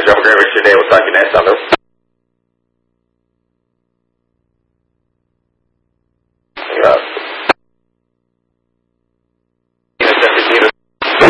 Have a great rest of your day. We'll talk to you next on this.